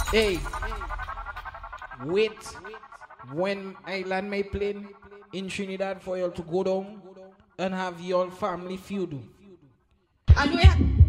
Hey, wait. When Island may plane in Trinidad for you to go down and have your family feud. And we